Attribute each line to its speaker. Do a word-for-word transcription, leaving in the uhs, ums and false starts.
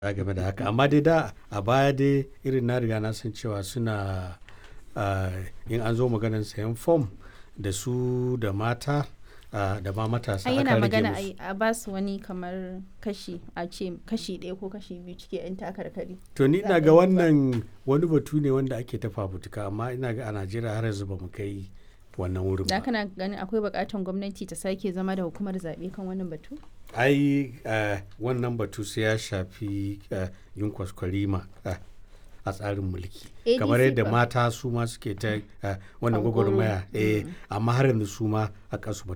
Speaker 1: a game da haka amma dai da a baya dai irin na riga na san cewa suna uh, in an zo maganar sayan fom da su da mata uh, da ma matasa
Speaker 2: ai
Speaker 1: aka
Speaker 2: yana
Speaker 1: rage
Speaker 2: magana
Speaker 1: musu.
Speaker 2: a ba su wani kamar kashi a ce kashi ɗaya ko kashi biyu cike yan takarkari.
Speaker 1: To ni ina
Speaker 2: Zaɓen
Speaker 1: ga
Speaker 2: ba.
Speaker 1: wannan wani batu ne wanda ake ta fafutuka amma ina ga a Najeriya har yanzu ba mu kai wannan wurin
Speaker 2: Da
Speaker 1: ba.
Speaker 2: kana ganin akwai buƙatar gwamnati ta sake zama da hukumar zaɓe kan wannan batu?
Speaker 1: Ai uh, wannan batu sai ya shafi uh, yin kwaskwarima uh, a tsarin mulki
Speaker 2: A D C
Speaker 1: kamar yadda
Speaker 2: fa.
Speaker 1: mata su ma suke ta uh, wannan
Speaker 2: Hankoro.
Speaker 1: gwagwarmaya eh, amma har yanzu su ma a kansu